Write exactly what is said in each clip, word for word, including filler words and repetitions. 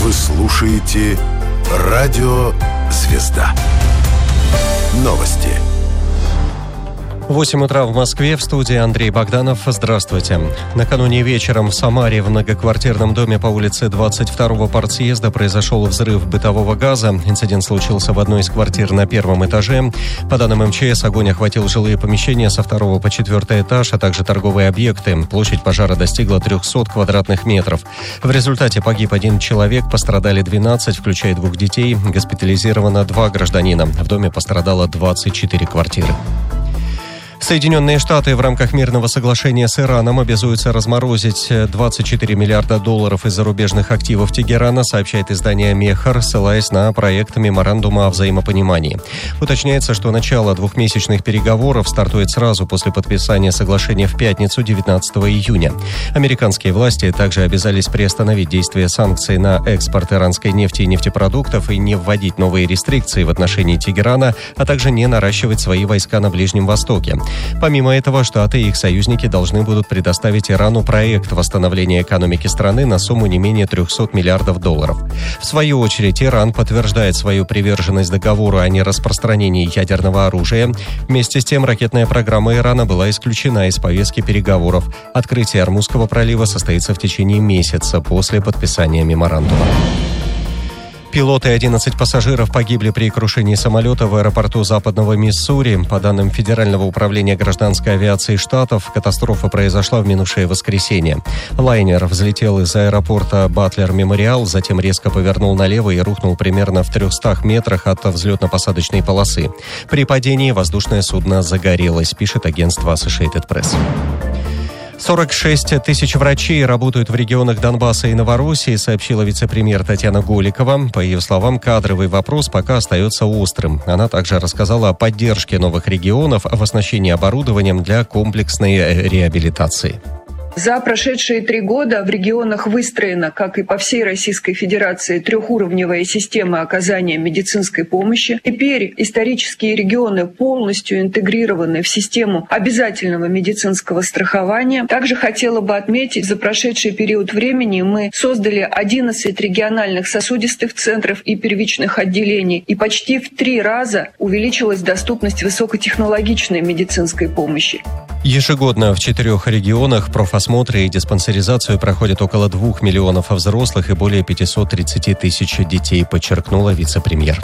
Вы слушаете Радио Звезда. Новости. восемь утра в Москве, в студии Андрей Богданов. Здравствуйте. Накануне вечером в Самаре в многоквартирном доме по улице двадцать второго партсъезда произошел взрыв бытового газа. Инцидент случился в одной из квартир на первом этаже. По данным эм че эс, огонь охватил жилые помещения со второго по четвертый этаж, а также торговые объекты. Площадь пожара достигла триста квадратных метров. В результате погиб один человек, пострадали двенадцать, включая двух детей. Госпитализировано два гражданина. В доме пострадало двадцать четыре квартиры. Соединенные Штаты в рамках мирного соглашения с Ираном обязуются разморозить двадцать четыре миллиарда долларов из зарубежных активов Тегерана, сообщает издание «Мехар», ссылаясь на проект меморандума о взаимопонимании. Уточняется, что начало двухмесячных переговоров стартует сразу после подписания соглашения в пятницу, девятнадцатого июня. Американские власти также обязались приостановить действие санкций на экспорт иранской нефти и нефтепродуктов и не вводить новые рестрикции в отношении Тегерана, а также не наращивать свои войска на Ближнем Востоке. Помимо этого, Штаты и их союзники должны будут предоставить Ирану проект восстановления экономики страны на сумму не менее триста миллиардов долларов. В свою очередь, Иран подтверждает свою приверженность договору о нераспространении ядерного оружия. Вместе с тем, ракетная программа Ирана была исключена из повестки переговоров. Открытие Ормузского пролива состоится в течение месяца после подписания меморандума. Пилот и одиннадцать пассажиров погибли при крушении самолета в аэропорту Западного Миссури. По данным Федерального управления гражданской авиации штатов, катастрофа произошла в минувшее воскресенье. Лайнер взлетел из аэропорта Батлер-Мемориал, затем резко повернул налево и рухнул примерно в трехстах метрах от взлетно-посадочной полосы. При падении воздушное судно загорелось, пишет агентство Associated Press. сорок шесть тысяч врачей работают в регионах Донбасса и Новороссии, сообщила вице-премьер Татьяна Голикова. По ее словам, кадровый вопрос пока остается острым. Она также рассказала о поддержке новых регионов в оснащении оборудованием для комплексной реабилитации. За прошедшие три года в регионах выстроена, как и по всей Российской Федерации, трехуровневая система оказания медицинской помощи. Теперь исторические регионы полностью интегрированы в систему обязательного медицинского страхования. Также хотела бы отметить, за прошедший период времени мы создали одиннадцать региональных сосудистых центров и первичных отделений, и почти в три раза увеличилась доступность высокотехнологичной медицинской помощи. Ежегодно в четырех регионах профосмотры и диспансеризацию проходят около двух миллионов взрослых и более пятьсот тридцать тысяч детей, подчеркнула вице-премьер.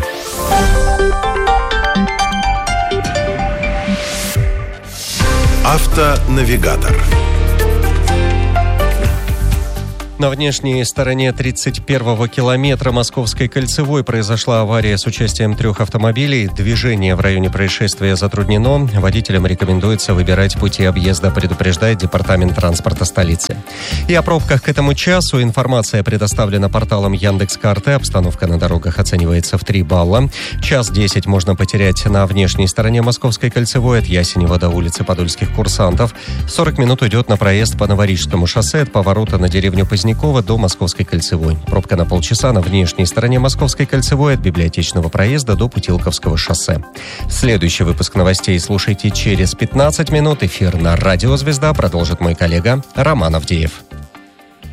Автонавигатор. На внешней стороне тридцать первого километра Московской кольцевой произошла авария с участием трех автомобилей. Движение в районе происшествия затруднено. Водителям рекомендуется выбирать пути объезда, предупреждает Департамент транспорта столицы. И о пробках к этому часу. Информация предоставлена порталом Яндекс.Карты. Обстановка на дорогах оценивается в три балла. Час десять можно потерять на внешней стороне Московской кольцевой от Ясенева до улицы Подольских курсантов. сорок минут уйдет на проезд по Новорижскому шоссе от поворота на деревню Позднякова до Московской кольцевой. Пробка на полчаса на внешней стороне Московской кольцевой от Библиотечного проезда до Путилковского шоссе. Следующий выпуск новостей слушайте через пятнадцать минут. Эфир на Радио Звезда продолжит мой коллега Роман Авдеев.